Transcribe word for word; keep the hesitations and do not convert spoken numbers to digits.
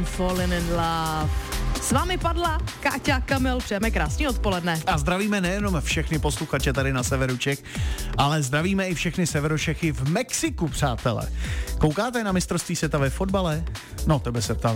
Fallen in Love. S vámi padla Káťa Kamil, přejeme krásný odpoledne. A zdravíme nejenom všechny posluchače tady na severu Čech, ale zdravíme i všechny severočechy v Mexiku, přátelé. Koukáte na mistrovství světa ve fotbale? No, tebe se ptám